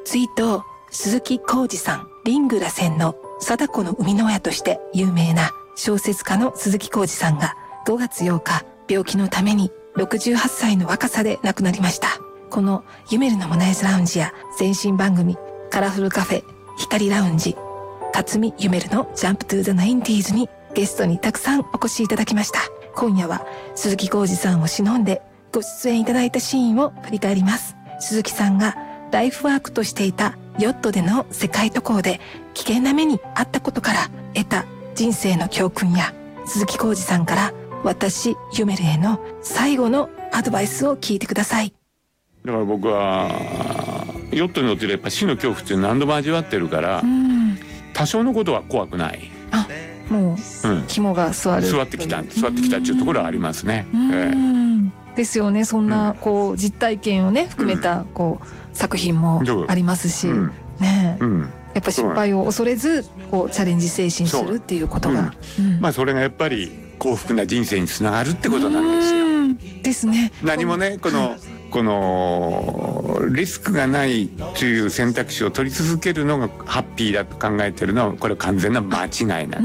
追悼鈴木浩二さん、リングラ船の貞子の生みの親として有名な小説家の鈴木浩二さんが5月8日病気のために68歳の若さで亡くなりました。このユメルのモナイズラウンジや前身番組カラフルカフェ、光ラウンジ、辰巳ユメルのジャンプトゥーザナインティーズにゲストにたくさんお越しいただきました。今夜は鈴木浩二さんを偲んでご出演いただいたシーンを振り返ります。鈴木さんがライフワークとしていたヨットでの世界渡航で危険な目に遭ったことから得た人生の教訓や鈴木浩二さんから私ユメルへの最後のアドバイスを聞いてください。 だから僕はヨットに乗ってるやっぱ死の恐怖って何度も味わってるから、多少のことは怖くない。 もう、肝が座ってきたっていうところはありますね。ですよね。そんなこう実体験をね含めたこう作品もありますし、ね、やっぱ失敗を恐れずこうチャレンジ精神するっていうことが、 まあそれがやっぱり幸福な人生につながるってことなんですよ。 ですね。 何もねこのリスクがないという選択肢を取り続けるのがハッピーだと考えてるのはこれ完全な間違いなん。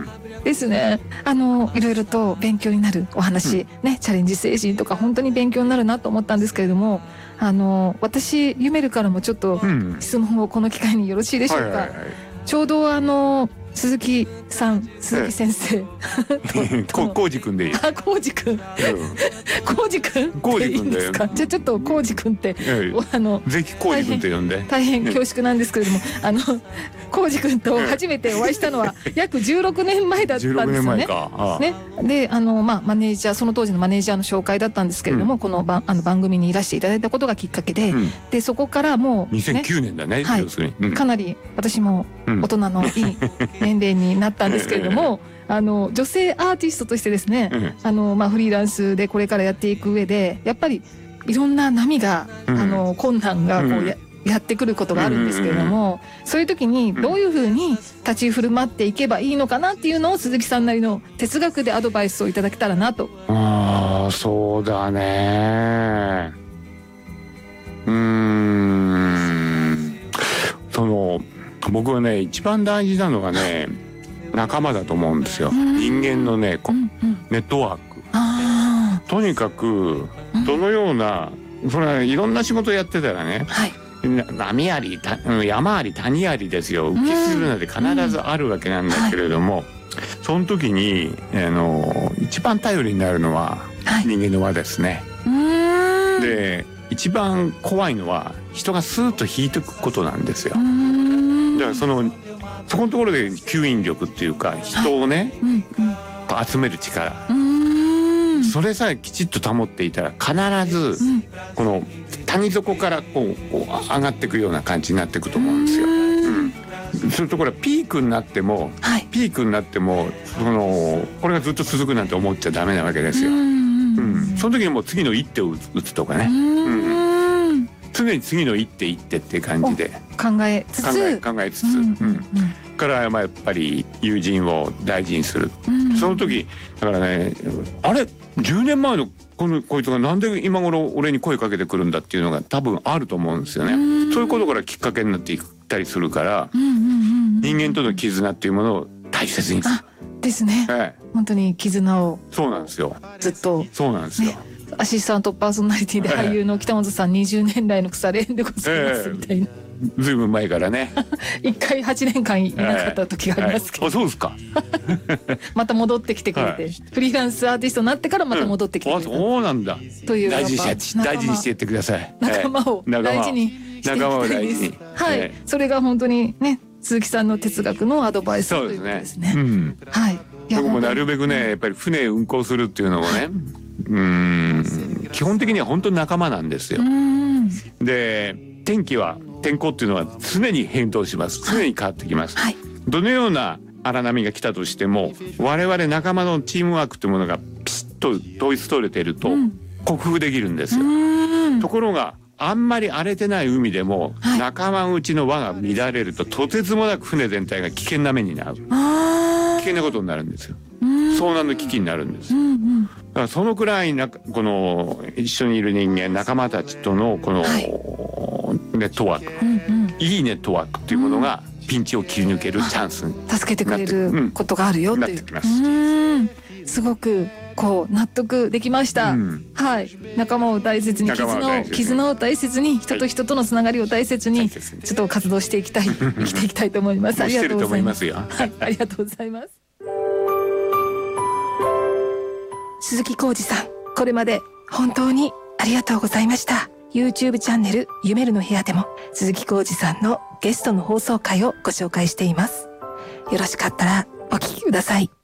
ですね。いろいろと勉強になるお話、ね、チャレンジ精神とか本当に勉強になるなと思ったんですけれども、私ユメルからもちょっと質問をこの機会によろしいでしょうか。ちょうど鈴木さん、鈴木先生浩二くんでいい。 浩二くん浩二くんっていいんですか。じゃあちょっと浩二くんってぜひ浩二くんって呼んで。 大変恐縮なんですけれども、浩二くんと初めてお会いしたのは約16年前だったんですよね。ね、でマネージャー、その当時のマネージャーの紹介だったんですけれども、この番組にいらしていただいたことがきっかけで、でそこからもう 2009年だね。 かなり私も大人のいい年齢になったんですけれども、女性アーティストとしてですね、フリーランスでこれからやっていく上でやっぱりいろんな波が、困難がこうやってくることがあるんですけれども、そういう時にどういうふうに立ち振る舞っていけばいいのかなっていうのを鈴木さんなりの哲学でアドバイスをいただけたらなと。 そうだね。僕はね一番大事なのがね仲間だと思うんですよ。人間のねネットワーク。とにかくどのようなそれはいろんな仕事やってたらね、波あり山あり谷ありですよ。浮きするなんて必ずあるわけなんだけれども、その時に一番頼りになるのは人間の輪ですね。で一番怖いのは人がスーッと引いていくことなんですよ。だからそこのところで吸引力っていうか人をね、集める力、それさえきちっと保っていたら必ずこの谷底からこう上がっていくような感じになっていくと思うんですよ。そういうところはピークになってもこれがずっと続くなんて思っちゃダメなわけですよ。その時にもう次の一手を打つとかね、常に次の一手っていう感じで考えつつからやっぱり友人を大事にする。その時だからね、あれ10年前のこいつがなんで今頃俺に声かけてくるんだっていうのが多分あると思うんですよね。そういうことからきっかけになっていったりするから、人間との絆っていうものを大切にする。 ですね。本当に絆を。 そうなんですよ。 ずっと。 そうなんですよ。 アシスタントパーソナリティで俳優の北本さん20年来の腐れ縁でございますみたいな。 ずいぶん前からね。 一回8年間いなかった時がありますけど。 そうですか。 また戻ってきてくれて、フリーランスアーティストになってからまた戻ってきてくれた。 そうなんだ。 という大事にしていってください。 仲間を大事にしていきたいです。はい。それが本当にね、鈴木さんの哲学のアドバイスということですね。はい。 僕もなるべくねやっぱり船運航するっていうのもね、基本的には本当に仲間なんですよ。で天候っていうのは常に変動します。常に変わってきます。どのような荒波が来たとしても我々仲間のチームワークというものがピシッと統一取れていると克服できるんですよ。ところがあんまり荒れてない海でも仲間内の輪が乱れるととてつもなく船全体が危険な目になる。危険なことになるんですよ。遭難の危機になるんです。だからそのくらいこの一緒にいる人間仲間たちとのこのネットワーク、いいネットワークっていうものがピンチを切り抜けるチャンスに助けてくれることがあるよっていう、すごくこう納得できました、はい、仲間を大切に、絆を大切に、人と人とのつながりを大切に、ちょっと活動していきたい、生きていきたいと思います。ありがとうございます。はい、ありがとうございます。鈴木浩二さん、これまで本当にありがとうございました。YouTube チャンネル夢るの部屋でも鈴木浩二さんのゲストの放送回をご紹介しています。よろしかったらお聞きください。